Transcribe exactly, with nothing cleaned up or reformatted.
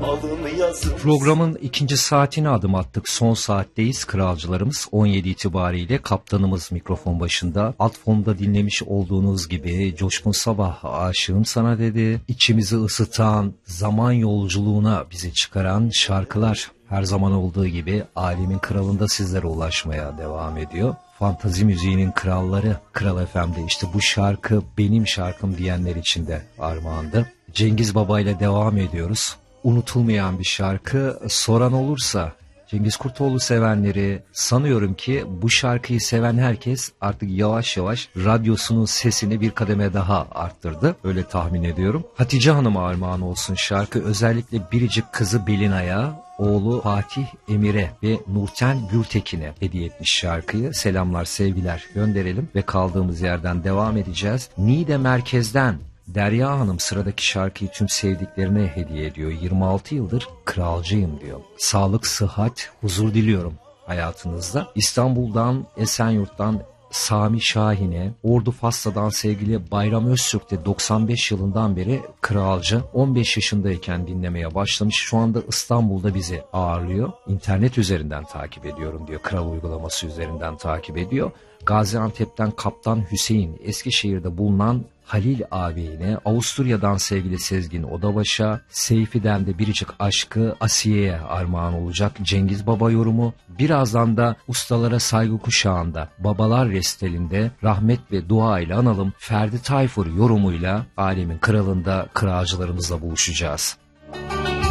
alın yazın. Programın ikinci saatine adım attık. Son saatteyiz. Kralcılarımız on yedi itibariyle kaptanımız mikrofon başında. Alt fonda dinlemiş olduğunuz gibi Coşkun Sabah aşığım sana dedi. İçimizi ısıtan, zaman yolculuğuna bizi çıkaran şarkılar her zaman olduğu gibi alemin kralında sizlere ulaşmaya devam ediyor. Fantazi müziğinin kralları Kral F M'de işte bu şarkı benim şarkım diyenler için de armağandı. Cengiz Baba ile devam ediyoruz. Unutulmayan bir şarkı. Soran olursa Cengiz Kurtoğlu sevenleri, sanıyorum ki bu şarkıyı seven herkes artık yavaş yavaş radyosunun sesini bir kademe daha arttırdı. Öyle tahmin ediyorum. Hatice Hanım'a armağan olsun şarkı. Özellikle biricik kızı Belina'ya, oğlu Fatih Emir'e ve Nurten Gültekin'e hediye etmiş şarkıyı. Selamlar, sevgiler gönderelim ve kaldığımız yerden devam edeceğiz. Niğde merkezden Derya Hanım sıradaki şarkıyı tüm sevdiklerine hediye ediyor. yirmi altı yıldır kralcıyım diyor. Sağlık, sıhhat, huzur diliyorum hayatınızda. İstanbul'dan, Esenyurt'tan Sami Şahin'e, Ordu Fassa'dan sevgili Bayram Öztürk de doksan beş yılından beri kralcı. on beş yaşındayken dinlemeye başlamış. Şu anda İstanbul'da bizi ağırlıyor. İnternet üzerinden takip ediyorum diyor. Kral uygulaması üzerinden takip ediyor. Gaziantep'ten Kaptan Hüseyin, Eskişehir'de bulunan Halil ağabeyine, Avusturya'dan sevgili Sezgin Odabaş'a, Seyfi'den de biricik aşkı Asiye'ye armağan olacak Cengiz Baba yorumu. Birazdan da ustalara saygı kuşağında, babalar restelinde rahmet ve dua ile analım Ferdi Tayfur yorumuyla alemin kralında kralcılarımızla buluşacağız.